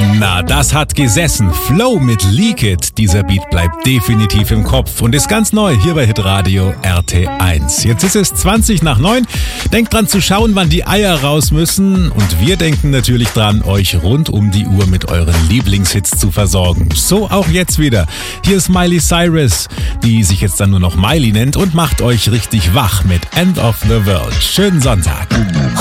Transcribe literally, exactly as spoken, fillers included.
Na, das hat gesessen. Flow mit Leak It. Dieser Beat bleibt definitiv im Kopf und ist ganz neu hier bei Hitradio R T eins. Jetzt ist es zwanzig nach neun. Denkt dran zu schauen, wann die Eier raus müssen. Und wir denken natürlich dran, euch rund um die Uhr mit euren Lieblingshits zu versorgen. So auch jetzt wieder. Hier ist Miley Cyrus, die sich jetzt dann nur noch Miley nennt und macht euch richtig wach mit End of the World. Schönen Sonntag.